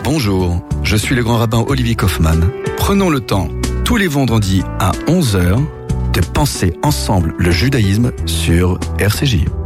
Bonjour, je suis le grand rabbin Olivier Kaufmann. Prenons le temps, tous les vendredis à 11h, de penser ensemble le judaïsme sur RCJ.